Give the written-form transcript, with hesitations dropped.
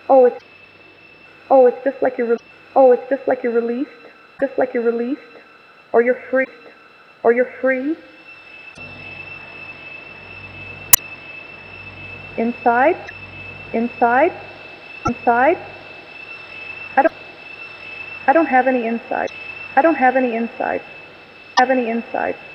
Oh, it's just like oh, it's just like you're released, just like you're released, or you're free, or you're free. Inside, inside, inside. I don't, I don't have any inside. I don't have any inside. Have any inside.